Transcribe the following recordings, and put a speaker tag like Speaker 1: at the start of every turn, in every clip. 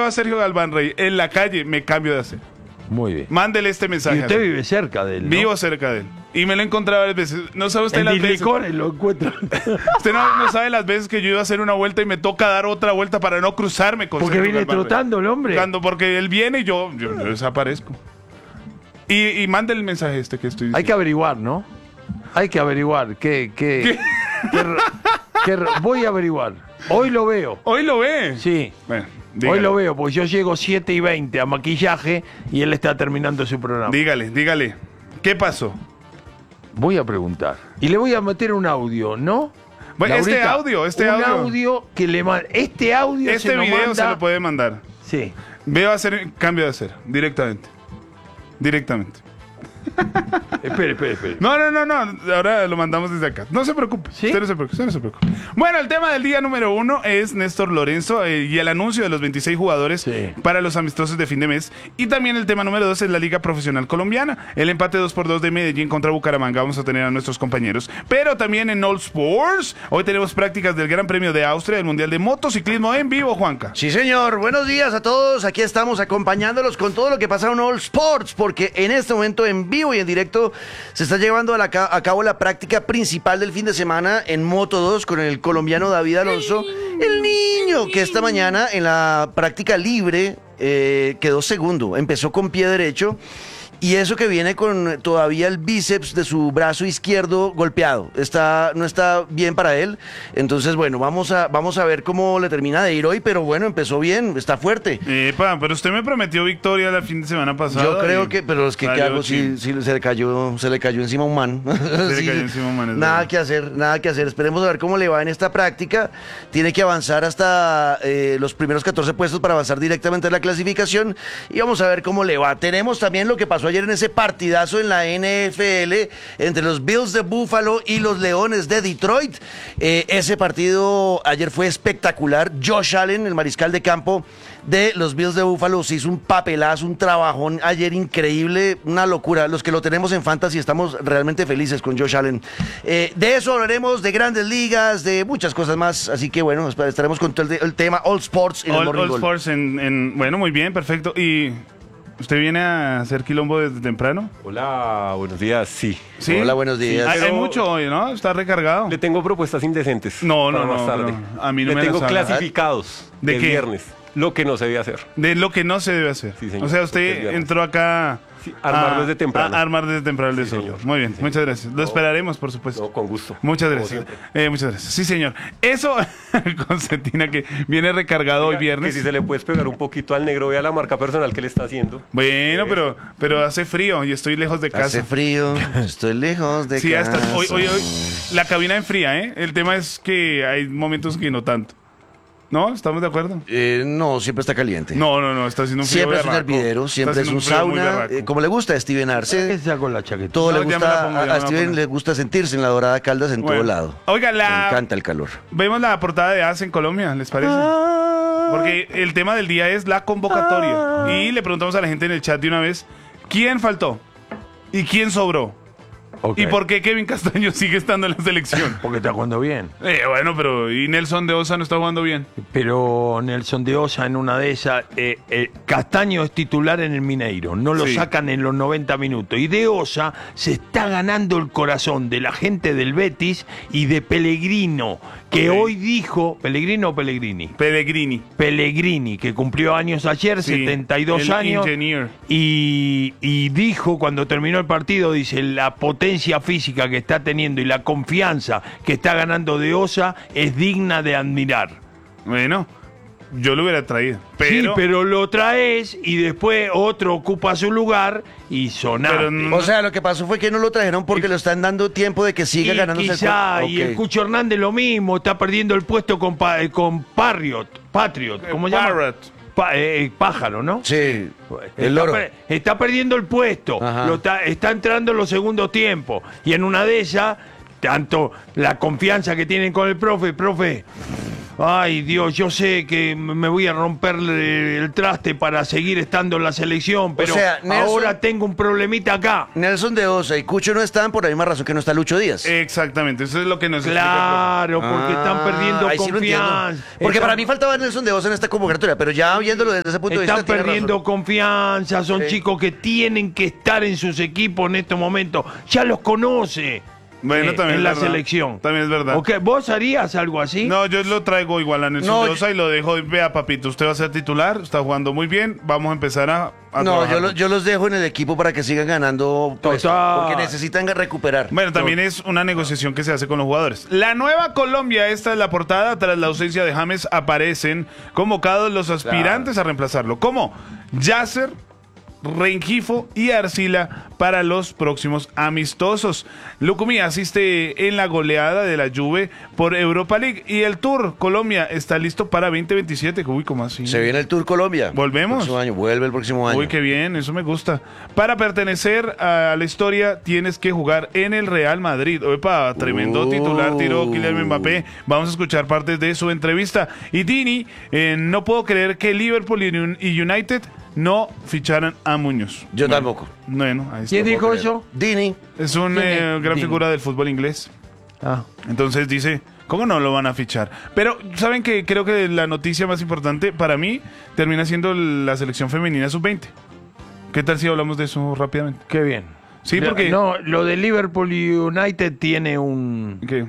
Speaker 1: veo a Sergio Galván Rey en la calle, me cambio de acera.
Speaker 2: Muy bien.
Speaker 1: Mándele este mensaje.
Speaker 2: Y usted vive cerca de él, ¿no?
Speaker 1: Vivo cerca de él. Y me lo he encontrado varias veces. No sabe usted las veces.
Speaker 2: Lo encuentra.
Speaker 1: Usted no sabe las veces que yo iba a hacer una vuelta y me toca dar otra vuelta para no cruzarme con
Speaker 2: Porque
Speaker 1: Sergio
Speaker 2: viene
Speaker 1: Galván Rey.
Speaker 2: trotando el hombre.
Speaker 1: Porque él viene y yo desaparezco. Y mándele el mensaje este que estoy diciendo.
Speaker 2: Hay que averiguar, ¿no? Hay que averiguar. Voy a averiguar. Hoy lo veo.
Speaker 1: ¿Hoy lo ve?
Speaker 2: Sí.
Speaker 1: Bueno,
Speaker 2: Hoy
Speaker 1: dígale.
Speaker 2: lo veo, porque yo llego 7:20 a maquillaje y él está terminando su programa.
Speaker 1: Dígale. ¿Qué pasó?
Speaker 2: Voy a preguntar. Y le voy a meter un audio, ¿no?
Speaker 1: Bueno,
Speaker 2: Laurita,
Speaker 1: este audio.
Speaker 2: Un audio que le manda. Este audio
Speaker 1: Este
Speaker 2: se lo
Speaker 1: video
Speaker 2: manda.
Speaker 1: se lo puede mandar.
Speaker 2: Sí.
Speaker 1: Veo hacer cambio de acera. Directamente.
Speaker 2: Espere.
Speaker 1: No. Ahora lo mandamos desde acá. No se preocupe.
Speaker 2: ¿Sí?
Speaker 1: Usted no se preocupe. Bueno, el tema del día número 1 es Néstor Lorenzo y el anuncio de los 26 jugadores
Speaker 2: Sí.
Speaker 1: para los amistosos de fin de mes. Y también el tema número 2 es la Liga Profesional Colombiana. El empate 2-2 de Medellín contra Bucaramanga. Vamos a tener a nuestros compañeros. Pero también en All Sports, hoy tenemos prácticas del Gran Premio de Austria, del Mundial de Motociclismo en vivo, Juanca.
Speaker 3: Sí, señor. Buenos días a todos. Aquí estamos acompañándolos con todo lo que pasa en All Sports, porque en este momento en vivo y en directo se está llevando a cabo la práctica principal del fin de semana en Moto 2 con el colombiano David Alonso, el niño que esta mañana en la práctica libre quedó segundo, empezó con pie derecho. Y eso que viene con todavía el bíceps de su brazo izquierdo golpeado. No está bien para él. Entonces, bueno, vamos a ver cómo le termina de ir hoy. Pero bueno, empezó bien, está fuerte.
Speaker 1: Pero usted me prometió victoria el fin de semana pasado.
Speaker 3: Yo creo que, pero es que ¿qué hago si se le cayó encima un man?
Speaker 1: Se le cayó encima un man.
Speaker 3: Nada que hacer. Esperemos a ver cómo le va en esta práctica. Tiene que avanzar hasta los primeros 14 puestos para avanzar directamente a la clasificación. Y vamos a ver cómo le va. Tenemos también lo que pasó ayer en ese partidazo en la NFL entre los Bills de Buffalo y los Leones de Detroit. Ese partido ayer fue espectacular. Josh Allen, el mariscal de campo de los Bills de Buffalo, se hizo un papelazo, un trabajón ayer increíble, una locura. Los que lo tenemos en Fantasy estamos realmente felices con Josh Allen. De eso hablaremos, de grandes ligas, de muchas cosas más. Así que bueno, estaremos con todo el tema All Sports en el Morning
Speaker 1: All
Speaker 3: Goal.
Speaker 1: Sports bueno, muy bien, perfecto. ¿Y usted viene a hacer quilombo desde temprano?
Speaker 4: Hola, buenos días, sí.
Speaker 1: ¿Sí?
Speaker 3: Hola, buenos días.
Speaker 1: Hay mucho hoy, ¿no? Está recargado.
Speaker 4: Le tengo propuestas indecentes.
Speaker 1: No,
Speaker 4: para más tarde.
Speaker 1: no. A mí no
Speaker 4: Le
Speaker 1: me
Speaker 4: tengo
Speaker 1: las haga.
Speaker 4: clasificados
Speaker 1: ¿De
Speaker 4: de
Speaker 1: qué?
Speaker 4: viernes. Lo que no se debe hacer.
Speaker 1: De lo que no se debe hacer.
Speaker 4: Sí, señor.
Speaker 1: O sea,
Speaker 4: Porque es
Speaker 1: usted
Speaker 4: viernes.
Speaker 1: entró acá
Speaker 4: Sí, armar desde temprano.
Speaker 1: A armar desde temprano el
Speaker 4: Sí,
Speaker 1: desorden.
Speaker 4: señor.
Speaker 1: Muy bien,
Speaker 4: Sí,
Speaker 1: muchas
Speaker 4: señor.
Speaker 1: gracias. Lo esperaremos, por supuesto.
Speaker 4: No, con gusto.
Speaker 1: Muchas
Speaker 4: Como
Speaker 1: gracias.
Speaker 4: siempre.
Speaker 1: Muchas gracias. Sí, señor. Eso, Constantina, que viene recargado hoy
Speaker 4: Oiga,
Speaker 1: viernes.
Speaker 4: Que si se le puedes pegar un poquito al negro, vea la marca personal que le está haciendo.
Speaker 1: Bueno, pero hace frío y estoy lejos de casa.
Speaker 3: Hace frío, estoy lejos de
Speaker 1: Sí,
Speaker 3: casa.
Speaker 1: hasta hoy, la cabina enfría, ¿eh? El tema es que hay momentos que no tanto. ¿No? ¿Estamos de acuerdo?
Speaker 3: No, siempre está caliente.
Speaker 1: No, está haciendo un frío
Speaker 3: Siempre es un
Speaker 1: berraco.
Speaker 3: hervidero,
Speaker 1: Está
Speaker 3: siempre es
Speaker 1: haciendo
Speaker 3: un
Speaker 1: frío muy
Speaker 3: sauna,
Speaker 1: berraco.
Speaker 3: como le gusta a Steven
Speaker 2: ¿Qué
Speaker 3: Arce.
Speaker 2: sea con la chaqueta?
Speaker 3: Todo
Speaker 1: No,
Speaker 3: le
Speaker 1: ya me la
Speaker 3: gusta,
Speaker 1: pongo, ya me la
Speaker 3: a Steven
Speaker 1: pongo.
Speaker 3: le gusta sentirse en la Dorada Caldas en
Speaker 1: Bueno.
Speaker 3: todo lado.
Speaker 1: Oiga,
Speaker 3: Le encanta el calor.
Speaker 1: vemos la portada de AS en Colombia, ¿les parece? Porque el tema del día es la convocatoria. Y le preguntamos a la gente en el chat de una vez, ¿quién faltó? ¿Y quién sobró?
Speaker 2: Ok.
Speaker 1: ¿Y por qué Kevin Castaño sigue estando en la selección?
Speaker 2: Porque está jugando bien.
Speaker 1: Bueno, pero ¿y Nelson de Osa no está jugando bien?
Speaker 2: Pero Nelson de Osa en una de esas, Castaño es titular en el Mineiro, no lo
Speaker 1: Sí.
Speaker 2: sacan en los 90 minutos. Y de Osa se está ganando el corazón de la gente del Betis y de Pellegrino, que
Speaker 1: Ok.
Speaker 2: hoy dijo, ¿Pellegrino o Pellegrini?
Speaker 1: Pellegrini,
Speaker 2: Que cumplió años ayer,
Speaker 1: Sí,
Speaker 2: 72
Speaker 1: el
Speaker 2: años.
Speaker 1: ingeniero.
Speaker 2: Y dijo cuando terminó el partido, dice, la potencia física que está teniendo y la confianza que está ganando de Osa es digna de admirar.
Speaker 1: Bueno, yo lo hubiera traído.
Speaker 2: Sí, pero lo traes y después otro ocupa su lugar y sonaste.
Speaker 1: Pero no-
Speaker 3: O sea, lo que pasó fue que no lo trajeron porque le están dando tiempo de que siga
Speaker 2: y
Speaker 3: ganándose
Speaker 2: quizá,
Speaker 3: el
Speaker 2: y el
Speaker 3: Ok.
Speaker 2: Cucho Hernández lo mismo, está perdiendo el puesto con Patriot, ¿cómo se llama?
Speaker 1: Parrot.
Speaker 2: Pájaro, ¿no?
Speaker 3: Sí, el loro.
Speaker 2: Está perdiendo el puesto,
Speaker 3: Ajá.
Speaker 2: está entrando en los segundos tiempos. Y en una de ellas, tanto la confianza que tienen con el profe, Ay, Dios, yo sé que me voy a romper el traste para seguir estando en la selección, pero
Speaker 3: sea, Nelson-
Speaker 2: ahora tengo un problemita acá.
Speaker 3: Nelson de Osa y Cucho no están por la misma razón que no está Lucho Díaz.
Speaker 1: Exactamente, eso es lo que nos explica
Speaker 2: Claro, porque están perdiendo
Speaker 3: ahí sí lo entiendo.
Speaker 2: confianza.
Speaker 3: Porque
Speaker 2: Están-
Speaker 3: para mí faltaba Nelson de Osa en esta convocatoria, pero ya viéndolo desde ese punto de vista.
Speaker 2: Están
Speaker 3: tiene
Speaker 2: perdiendo
Speaker 3: razón.
Speaker 2: confianza, son
Speaker 3: Sí.
Speaker 2: chicos que tienen que estar en sus equipos en estos momentos. Ya los conoce.
Speaker 1: Bueno, también
Speaker 2: en
Speaker 1: es
Speaker 2: la
Speaker 1: verdad.
Speaker 2: selección.
Speaker 1: También es verdad.
Speaker 2: Ok, ¿vos harías algo así?
Speaker 1: No, yo lo traigo igual a Nelson
Speaker 3: No,
Speaker 1: de Osa y lo dejo. Vea, papito, usted va a ser titular, está jugando muy bien, vamos a empezar a
Speaker 3: No,
Speaker 1: trabajar.
Speaker 3: yo los dejo en el equipo para que sigan ganando puestos,
Speaker 2: Total.
Speaker 3: porque necesitan recuperar.
Speaker 1: Bueno, también es una negociación que se hace con los jugadores. La nueva Colombia, esta es la portada. Tras la ausencia de James, aparecen convocados los aspirantes a reemplazarlo, como Yasser, Rengifo y Arcila para los próximos amistosos. Lucumí asiste en la goleada de la Juve por Europa League y el Tour Colombia está listo para 2027. Uy, ¿cómo así?
Speaker 3: Se viene el Tour Colombia.
Speaker 1: ¿Volvemos?
Speaker 3: El próximo año, vuelve el próximo año.
Speaker 1: Uy, qué bien, eso me gusta. Para pertenecer a la historia tienes que jugar en el Real Madrid. Opa, tremendo titular tiró Kylian Mbappé. Vamos a escuchar partes de su entrevista. Y Dini, no puedo creer que Liverpool y United no ficharan a Muñoz.
Speaker 3: Yo
Speaker 1: Bueno,
Speaker 3: tampoco.
Speaker 1: Bueno, ahí está.
Speaker 2: ¿Quién dijo eso?
Speaker 3: Dini.
Speaker 1: Es una
Speaker 2: ¿Quién es?
Speaker 1: gran
Speaker 2: Dini.
Speaker 1: figura del fútbol inglés.
Speaker 2: Ah.
Speaker 1: Entonces dice, ¿cómo no lo van a fichar? Pero, ¿saben que creo que la noticia más importante para mí termina siendo la selección femenina sub-20? ¿Qué tal si hablamos de eso rápidamente?
Speaker 2: Qué bien.
Speaker 1: Sí, porque...
Speaker 2: No, lo de Liverpool United tiene un...
Speaker 1: ¿Qué?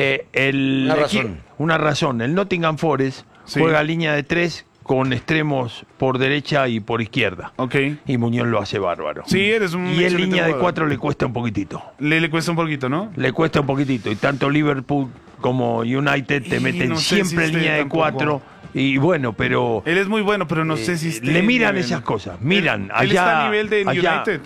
Speaker 3: Una razón.
Speaker 2: Una razón. El Nottingham Forest
Speaker 1: Sí.
Speaker 2: juega línea de 3 con extremos por derecha y por izquierda.
Speaker 1: Ok.
Speaker 2: Y Muñoz lo hace bárbaro.
Speaker 1: Sí, eres un
Speaker 2: Y en
Speaker 1: excelente
Speaker 2: línea de
Speaker 1: jugador.
Speaker 2: 4 le cuesta un poquitito.
Speaker 1: Le cuesta un poquito, ¿no?
Speaker 2: Le cuesta un poquitito. Y tanto Liverpool como United te
Speaker 1: Y
Speaker 2: meten
Speaker 1: no sé
Speaker 2: siempre
Speaker 1: si
Speaker 2: en línea de
Speaker 1: tampoco.
Speaker 2: 4. Y bueno, pero...
Speaker 1: Él es muy bueno, pero no sé si esté
Speaker 2: le miran
Speaker 1: nivel.
Speaker 2: esas cosas, miran.
Speaker 1: Él
Speaker 2: allá,
Speaker 1: está a nivel de
Speaker 2: allá,
Speaker 1: United.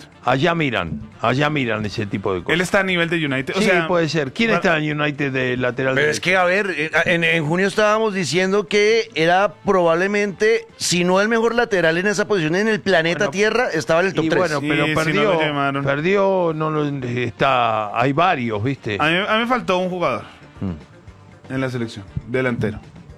Speaker 2: allá miran ese tipo de cosas.
Speaker 1: Él está a nivel de United.
Speaker 2: Sí,
Speaker 1: o sea,
Speaker 2: puede ser. ¿Quién
Speaker 1: va-
Speaker 2: está en United de lateral
Speaker 3: Pero
Speaker 2: derecho?
Speaker 3: es que, a ver, en junio estábamos diciendo que era probablemente, si no el mejor lateral en esa posición en el planeta
Speaker 2: Bueno,
Speaker 3: Tierra, estaba en el top
Speaker 2: Y
Speaker 3: 3.
Speaker 2: bueno,
Speaker 1: Sí,
Speaker 2: pero
Speaker 1: sí,
Speaker 2: perdió,
Speaker 1: no lo llamaron.
Speaker 2: perdió, no lo, está, hay varios, ¿viste?
Speaker 1: a mí me faltó un jugador en la selección, delantero.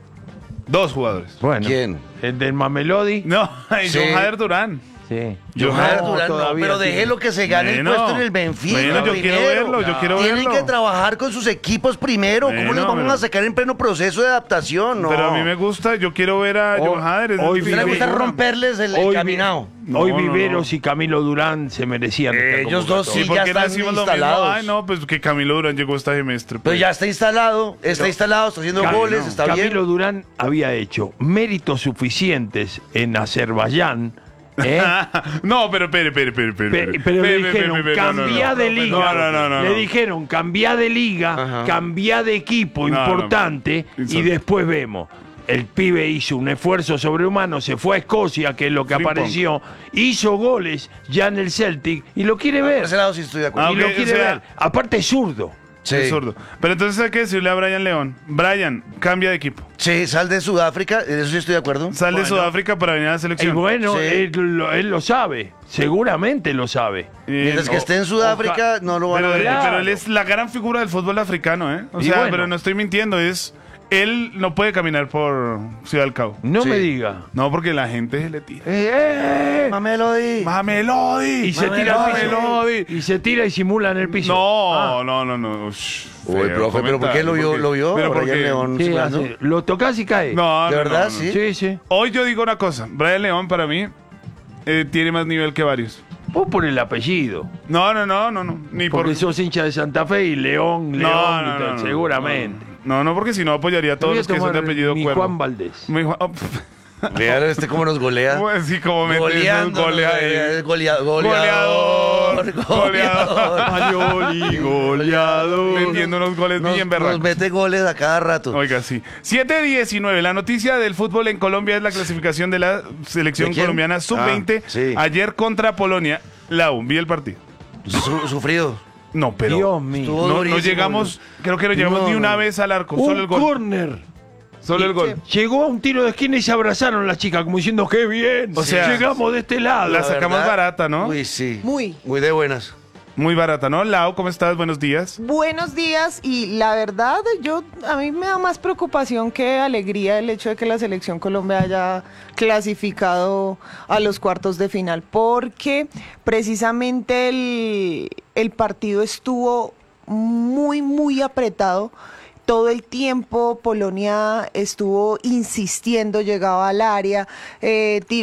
Speaker 1: 2 jugadores.
Speaker 2: Bueno,
Speaker 3: ¿Quién?
Speaker 2: el del Mamelodi.
Speaker 1: No,
Speaker 3: Sí.
Speaker 1: John Jader Durán.
Speaker 2: Sí.
Speaker 3: Johan
Speaker 2: No,
Speaker 3: Durán, no,
Speaker 2: todavía
Speaker 3: pero
Speaker 2: tiene-
Speaker 3: déjelo que se gane
Speaker 1: Bueno.
Speaker 3: el puesto en el Benfica.
Speaker 1: Bueno, yo quiero
Speaker 3: primero.
Speaker 1: verlo, yo quiero
Speaker 3: Tienen
Speaker 1: verlo.
Speaker 3: que trabajar con sus equipos primero. ¿Cómo
Speaker 1: Bueno,
Speaker 3: los vamos
Speaker 1: pero-
Speaker 3: a sacar en pleno proceso de adaptación? No.
Speaker 1: Pero a mí me gusta, yo quiero ver a
Speaker 2: Hoy-
Speaker 1: John Jader. es
Speaker 2: hoy
Speaker 1: el
Speaker 3: ¿A usted le gusta
Speaker 1: figura.
Speaker 3: romperles el
Speaker 2: Hoy vi-
Speaker 3: caminado?
Speaker 1: No,
Speaker 2: Hoy
Speaker 1: no, no.
Speaker 2: Viveros y Camilo Durán se merecían esta
Speaker 3: Ellos dos
Speaker 2: convocatoria.
Speaker 3: sí.
Speaker 1: ¿Por
Speaker 3: ya
Speaker 1: qué no
Speaker 3: están
Speaker 1: decimos lo mismo?
Speaker 3: instalados.
Speaker 1: Ay, no, pues que Camilo Durán llegó este semestre.
Speaker 3: Pero
Speaker 1: pues.
Speaker 3: ya está instalado, está haciendo
Speaker 2: Cam-
Speaker 3: goles, está bien.
Speaker 2: Camilo Durán había hecho méritos suficientes en Azerbaiyán. ¿eh?
Speaker 1: No, pero espere.
Speaker 2: Pero le dijeron, cambia de liga.
Speaker 1: No.
Speaker 2: Le dijeron, cambia de liga,
Speaker 3: Ajá.
Speaker 2: cambia de equipo
Speaker 1: No,
Speaker 2: importante
Speaker 1: no.
Speaker 2: y después vemos. El pibe hizo un esfuerzo sobrehumano, se fue a Escocia, que es lo que
Speaker 1: Ping
Speaker 2: apareció, hizo goles ya en el Celtic y lo quiere ver.
Speaker 3: Por ese lado sí estoy de acuerdo.
Speaker 1: Ah,
Speaker 2: Y lo
Speaker 1: ok,
Speaker 2: quiere
Speaker 1: o sea-
Speaker 2: ver. Aparte es zurdo.
Speaker 3: Sí.
Speaker 1: Es zurdo. Pero entonces hay que decirle a Brian León, Brian, cambia de equipo.
Speaker 3: Sí, sal de Sudáfrica, en eso sí estoy de acuerdo.
Speaker 1: Sal de
Speaker 2: Bueno.
Speaker 1: Sudáfrica para venir a la
Speaker 2: Y
Speaker 1: selección.
Speaker 2: bueno,
Speaker 3: Sí.
Speaker 2: él lo sabe, seguramente lo sabe.
Speaker 3: Mientras que esté en Sudáfrica, no lo van a ver.
Speaker 2: Claro.
Speaker 1: Pero él es la gran figura del fútbol africano, ¿eh? O
Speaker 2: Y
Speaker 1: sea,
Speaker 2: bueno.
Speaker 1: pero no estoy mintiendo, él no puede caminar por Ciudad del Cabo.
Speaker 2: No
Speaker 3: Sí.
Speaker 2: me diga.
Speaker 1: No, porque la gente le tira.
Speaker 3: Mamelodi.
Speaker 1: ¡Mamelodi!
Speaker 2: Y se tira al piso.
Speaker 1: Mamelodi!
Speaker 2: Y se tira y simula en el piso. Ah.
Speaker 1: No. Ush,
Speaker 3: Uy,
Speaker 1: feo
Speaker 3: profe, pero ¿por qué lo vio?
Speaker 1: comentario,
Speaker 3: ¿Lo vio?
Speaker 1: Pero
Speaker 3: Brian
Speaker 1: porque...
Speaker 3: León
Speaker 2: Sí,
Speaker 3: jugando.
Speaker 2: hace- lo tocas y cae.
Speaker 1: No,
Speaker 3: ¿De
Speaker 1: no,
Speaker 3: verdad?
Speaker 1: no, no.
Speaker 3: Sí.
Speaker 2: Sí, sí.
Speaker 1: Hoy yo digo una cosa. Brian León, para mí, tiene más nivel que varios.
Speaker 2: Vos por el apellido.
Speaker 1: No. Ni por...
Speaker 2: Porque sos hincha de Santa Fe y León,
Speaker 1: No,
Speaker 2: y todo,
Speaker 1: no,
Speaker 2: seguramente.
Speaker 1: No, porque si no apoyaría a todos
Speaker 2: Voy a
Speaker 1: los que son de
Speaker 2: tomar
Speaker 1: apellido
Speaker 2: mi
Speaker 1: Cuervo.
Speaker 2: Juan Valdés.
Speaker 1: Mi Juan- oh,
Speaker 3: Véalo este cómo nos golea.
Speaker 1: Pues sí, como mete
Speaker 3: Goleando.
Speaker 1: esos goleadores.
Speaker 3: Goleador.
Speaker 1: Goleador.
Speaker 2: goleador.
Speaker 1: Metiendo unos goles bien
Speaker 3: Nos
Speaker 1: berracos.
Speaker 3: mete goles a cada rato.
Speaker 1: Oiga, sí. 7-19. La noticia del fútbol en Colombia es la clasificación de la selección
Speaker 3: ¿De quién?
Speaker 1: colombiana sub-20
Speaker 3: Ah, sí.
Speaker 1: ayer contra Polonia. Vi el partido.
Speaker 3: Sufrido.
Speaker 1: No, pero
Speaker 2: Dios mío.
Speaker 3: Estuvo
Speaker 1: no
Speaker 3: durísimo,
Speaker 1: llegamos, creo que no llegamos
Speaker 3: No,
Speaker 1: ni una
Speaker 3: no.
Speaker 1: vez al arco. Solo el
Speaker 2: Un
Speaker 1: gol.
Speaker 2: córner.
Speaker 1: Solo el gol.
Speaker 2: Llegó a un tiro de esquina y se abrazaron las chicas como diciendo, qué bien.
Speaker 1: O sea,
Speaker 2: llegamos de este lado.
Speaker 1: la sacamos
Speaker 3: verdad,
Speaker 1: barata, ¿no?
Speaker 3: Uy, sí.
Speaker 5: Muy.
Speaker 3: Muy de buenas.
Speaker 1: Muy barata, ¿no? Lau, ¿cómo estás? Buenos días.
Speaker 5: Buenos días, y la verdad, a mí me da más preocupación que alegría el hecho de que la selección Colombia haya clasificado a los cuartos de final, porque precisamente el partido estuvo muy apretado. Todo el tiempo Polonia estuvo insistiendo, llegaba al área,